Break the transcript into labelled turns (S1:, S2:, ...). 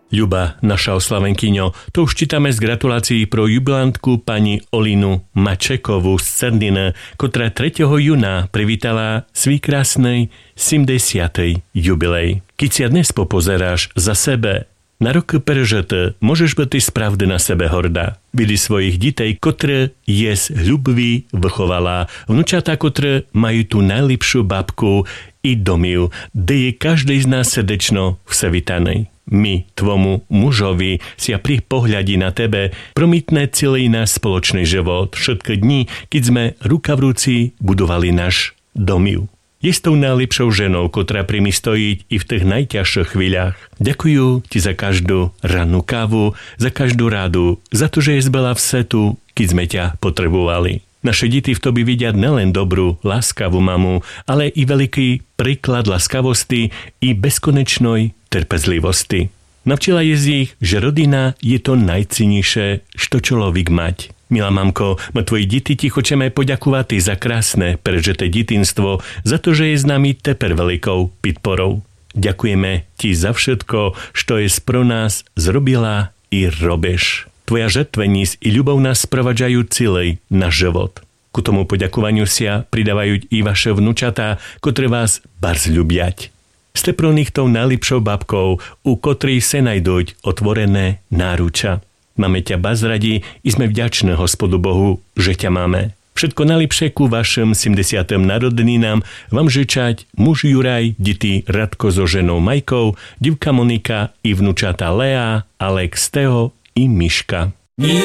S1: Ľuba, naša oslavenkyňo, to už čítame z gratulácií pro jubilantku pani Olinu Mačekovú z Cernina, ktorá 3. júna privítala svý krásnej 70. jubilej. Keď si dnes popozeráš za sebe, na rok prežete, môžeš byť spravdy na sebe hordá. Vidi svojich ditej, ktoré jes ľubví vychovala, vnúčatá, ktoré majú tú najlepšiu babku i domiu, kde je každý z nás srdečno vsevitanej. My, tvomu mužovi, si a pri pohľadi na tebe promítne celý náš spoločný život, všetky dni, keď sme ruka v ruci budovali náš domiu. Je s tou najlepšou ženou, ktorá pri mi stojí i v tých najťažších chvíľach. Ďakujú ti za každú rannú kávu, za každú radu, za to, že je zbela v setu, keď sme ťa potrebovali. Naše deti v tobi vidia nelen dobrú, láskavú mamu, ale i veľký príklad láskavosti i bezkonečnej trpezlivosti. Navčila je z ich, že rodina je to najcennějšie, što človek mať. Milá mamko, ma tvoji deti ti chceme poďakovať za krásne prežité detinstvo, za to, že je s nami teper veľkou podporou. Ďakujeme ti za všetko, što je pro nás zrobila i robeš. Tvoja žetveníc i ľubov nás sprowadzajú celý náš život. Ku tomu poďakovaniu sa pridávajú i vaše vnúčatá, ktoré vás bardzo ľubiať. Ste pro nich tou najlepšou babkou, u ktorej sa najdú otvorené náruča. Máme ťa bazradi i sme vďačné Hospodu Bohu, že ťa máme. Všetko najlepšie ku vašim 70. narodeninám vám žičať muž Juraj, deti Radko so ženou Majkou, divka Monika i vnúčata Lea, Alex, Teo i Miška.